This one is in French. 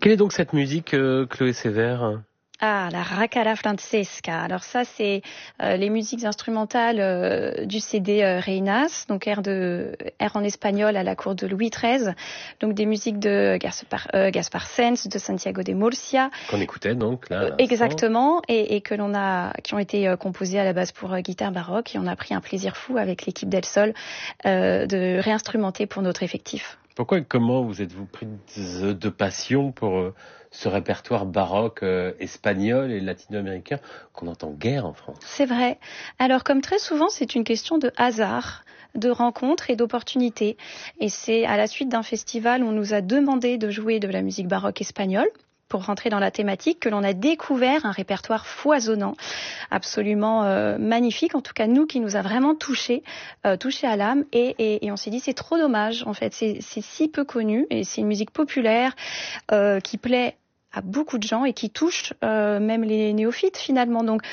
Quelle est donc cette musique, Chloé Sévère ? Ah, la Racala Francesca. Alors ça, c'est les musiques instrumentales du CD Reinas, donc air en espagnol à la cour de Louis XIII, donc des musiques de Gaspar Sens, de Santiago de Murcia. Qu'on écoutait donc là. Exactement, et qui ont été composées à la base pour guitare baroque, et on a pris un plaisir fou avec l'équipe d'El Sol de réinstrumenter pour notre effectif. Pourquoi et comment vous êtes-vous pris de passion pour ce répertoire baroque espagnol et latino-américain qu'on entend guère en France ? C'est vrai. Alors, comme très souvent, c'est une question de hasard, de rencontre et d'opportunité. Et c'est à la suite d'un festival où on nous a demandé de jouer de la musique baroque espagnole, pour rentrer dans la thématique, que l'on a découvert un répertoire foisonnant, absolument magnifique, en tout cas nous qui nous a vraiment touché à l'âme, et on s'est dit c'est trop dommage, en fait, c'est si peu connu, et c'est une musique populaire qui plaît à beaucoup de gens et qui touche même les néophytes finalement. Donc